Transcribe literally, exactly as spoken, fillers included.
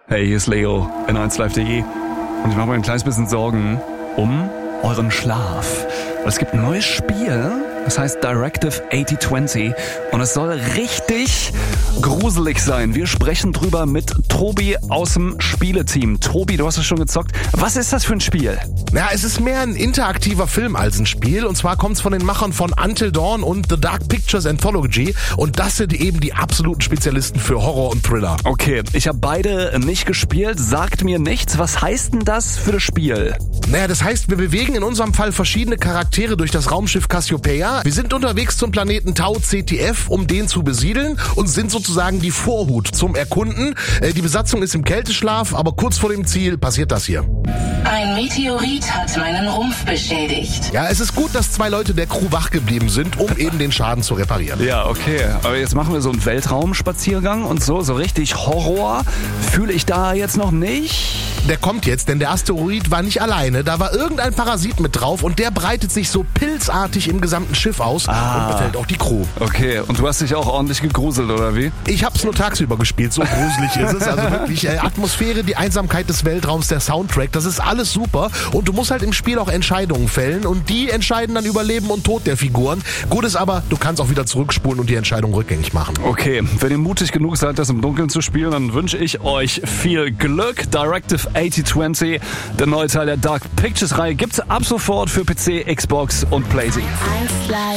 Hey, hier ist Leo in eins live punkt de und ich mache mir ein kleines bisschen Sorgen um euren Schlaf. Es gibt ein neues Spiel, das heißt Directive achtzig zwanzig und es soll richtig gruselig sein. Wir sprechen drüber mit Tobi aus dem Spieleteam. Tobi, du hast es schon gezockt. Was ist das für ein Spiel? Ja, es ist mehr ein interaktiver Film als ein Spiel. Und zwar kommt es von den Machern von Until Dawn und The Dark Pictures Anthology. Und das sind eben die absoluten Spezialisten für Horror und Thriller. Okay, ich habe beide nicht gespielt. Sagt mir nichts. Was heißt denn das für das Spiel? Naja, das heißt, wir bewegen in unserem Fall verschiedene Charaktere durch das Raumschiff Cassiopeia. Wir sind unterwegs zum Planeten Tau C T F, um den zu besiedeln und sind sozusagen die Vorhut zum Erkunden. Die Besatzung ist im Kälteschlaf, aber kurz vor dem Ziel passiert das hier. Ein Meteorit hat meinen Rumpf beschädigt. Ja, es ist gut, dass zwei Leute der Crew wach geblieben sind, um eben den Schaden zu reparieren. Ja, okay. Aber jetzt machen wir so einen Weltraumspaziergang und so, so richtig Horror fühle ich da jetzt noch nicht. Der kommt jetzt, denn der Asteroid war nicht alleine. Da war irgendein Parasit mit drauf und der breitet sich so pilzartig im gesamten Schiff aus Ah. und befällt auch die Crew. Okay, und du hast dich auch ordentlich gegruselt, oder wie? Ich hab's nur tagsüber gespielt, so gruselig ist es. Also wirklich, äh, Atmosphäre, die Einsamkeit des Weltraums, der Soundtrack, das ist alles super. Und du musst halt im Spiel auch Entscheidungen fällen und die entscheiden dann über Leben und Tod der Figuren. Gut ist aber, du kannst auch wieder zurückspulen und die Entscheidung rückgängig machen. Okay, wenn ihr mutig genug seid, das im Dunkeln zu spielen, dann wünsche ich euch viel Glück. Directive achtzig zwanzig, der neue Teil der Dark Pictures Reihe, gibt's ab sofort für P C, Xbox und PlayStation. eins Live